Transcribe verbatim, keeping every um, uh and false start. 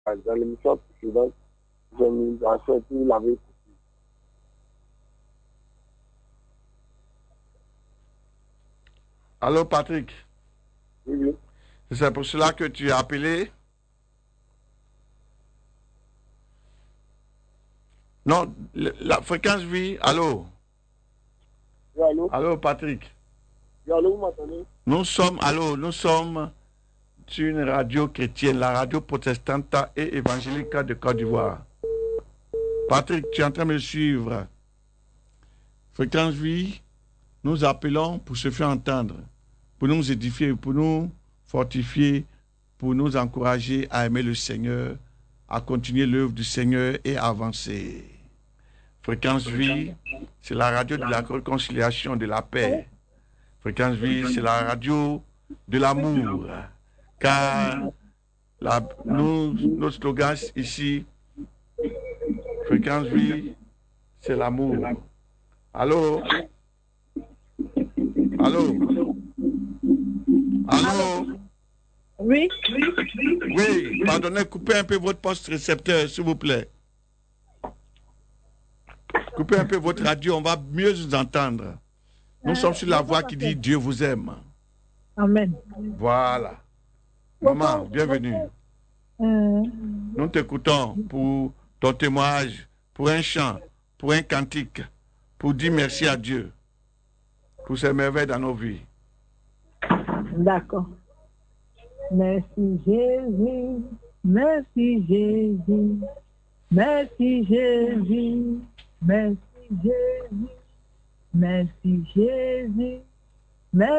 Dans l'émission précédente, j'ai mis en fait, il l'avait écouté. Allô, Patrick? Oui, oui. C'est pour cela que tu as appelé? Non, le- la fréquence vie. Allô? Oui, allô? Allô, Patrick? Oui, allô, vous m'entendez? Nous sommes, allô, nous sommes sur une radio chrétienne, la radio protestante et évangélique de Côte d'Ivoire. Patrick, tu es en train de me suivre. Fréquence vie, nous appelons pour se faire entendre, pour nous édifier, pour nous fortifier, pour nous encourager à aimer le Seigneur, à continuer l'œuvre du Seigneur et à avancer. Fréquence vie, c'est la radio de la réconciliation, de la paix. Fréquence vie, c'est la radio de l'amour. Car la, nous, notre slogan ici, Fréquence vie, c'est l'amour. Allô? Allô? Allô? Oui. Oui, pardonnez, coupez un peu votre poste récepteur, s'il vous plaît. Coupez un peu votre radio, on va mieux vous entendre. Nous sommes sur la voie qui dit Dieu vous aime. Amen. Voilà. Maman, bienvenue. Nous t'écoutons pour ton témoignage, pour un chant, pour un cantique, pour dire merci à Dieu pour ses merveilles dans nos vies. D'accord. Merci Jésus, merci Jésus, merci Jésus, merci Jésus, merci Jésus, merci